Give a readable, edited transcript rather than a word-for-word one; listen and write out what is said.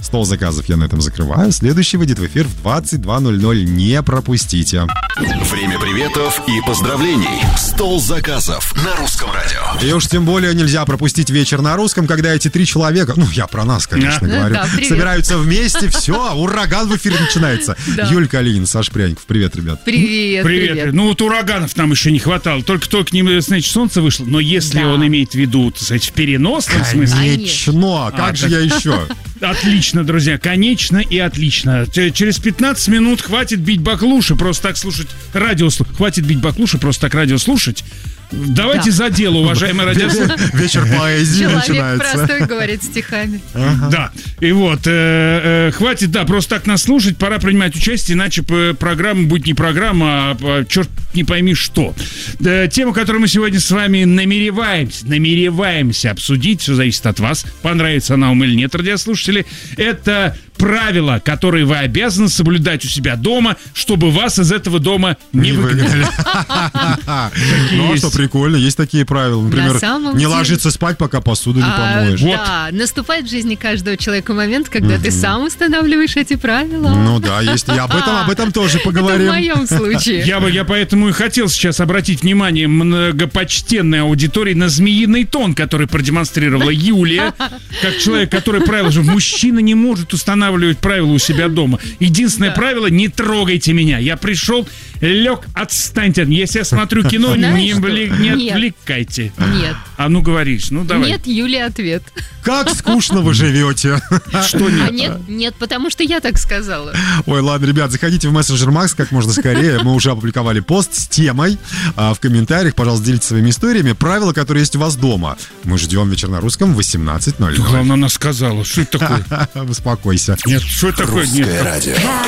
Стол заказов я на этом закрываю. Следующий выйдет в эфир в 22:00. Не пропустите. Время приветов и поздравлений. Стол заказов на Русском радио. И уж тем более нельзя пропустить вечер на русском, когда эти 3 человека, ну, я про нас, конечно, говорю, собираются вместе, все, ураган в эфире начинается. Юль Калинин, Саш Пряников. Привет, ребят. Привет. Ну, вот ураганов нам еще не хватало. Только к ним, значит, солнце вышло. Но если он имеет в виду, так сказать, в переносном смысле... Конечно. Как же я еще? Отлично, друзья, конечно и отлично. Через 15 минут хватит бить баклуши, просто так слушать радио. Хватит бить баклуши, просто так радио слушать. Давайте за дело, уважаемые радиослушатели. Вечер поэзии начинается. Человек простой говорит стихами. Да, и вот, хватит, просто так нас слушать, пора принимать участие, иначе программа будет не программа, а черт не пойми что. Тема, которую мы сегодня с вами намереваемся обсудить, все зависит от вас, понравится она вам или нет, радиослушатели, это правила, которые вы обязаны соблюдать у себя дома, чтобы вас из этого дома не выгнали. Ну, а что прикольно, есть такие правила. Например, не ложиться спать, пока посуду не помоешь. Да, наступает в жизни каждого человека момент, когда ты сам устанавливаешь эти правила. Ну да, есть. И об этом тоже поговорим. Это в моем случае. Я поэтому и хотел сейчас обратить внимание многопочтенной аудитории на змеиный тон, который продемонстрировала Юлия, как человек, который правила, что мужчина не может устанавливать правила у себя дома. Единственное правило — не трогайте меня. Я пришел, лег, отстаньте. Если я смотрю кино, не отвлекайте. Нет. А ну говоришь, ну давай. Нет, Юлия, ответ. Как скучно вы живете. Что нет? Нет, потому что я так сказала. Ой, ладно, ребят, заходите в мессенджер Макс как можно скорее. Мы уже опубликовали пост с темой. В комментариях, пожалуйста, делитесь своими историями. Правила, которые есть у вас дома. Мы ждем вечер на русском в 18:00. Главное, она сказала. Что это такое? Успокойся. Нет, что это такое? Русское радио.